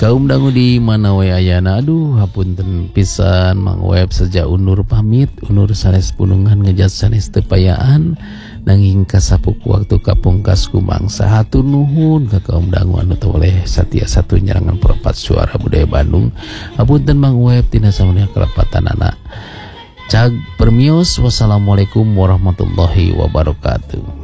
Kaum dangu di mana we ayana, aduh hapunten pisan Mang Web sejak undur pamit, undur sanes punungan ngejat sanes tepayaan nanging kasapuk waktu kapungkas kumangsa hatur nuhun ka kaum dangu anu oleh satia satu nyerangan perempat suara budaya Bandung. Hapunten Mang Web tina samunya kelepatan anak. Cag permios, wassalamualaikum warahmatullahi wabarakatuh.